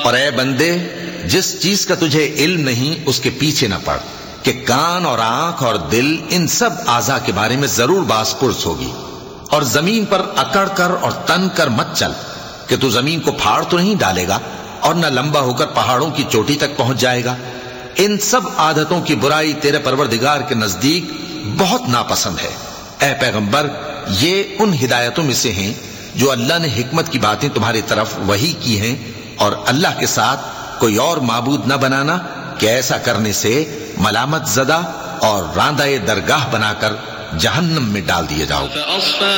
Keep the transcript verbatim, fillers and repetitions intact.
और ए बंदे, जिस चीज का तुझे इल्म नहीं उसके पीछे न पड़, कि कान और आंख और दिल इन सब आजा के बारे में जरूर बास पुरस होगी। और जमीन पर अकड़ कर और तन कर मत चल, कि तू जमीन को फाड़ तो नहीं डालेगा और न लंबा होकर पहाड़ों की चोटी तक पहुंच जाएगा। इन सब आदतों की बुराई तेरे परवरदिगार के नजदीक बहुत नापसंद है। ए पैगंबर, ये उन हिदायतों में से हैं जो अल्लाह ने हिकमत की बातें तुम्हारी तरफ वही की हैं, और अल्लाह के साथ कोई और माबूद न बनाना, कि ऐसा करने से मलामत ज़दा और रांदाए दरगाह बनाकर जहन्नम में डाल दिए जाओ।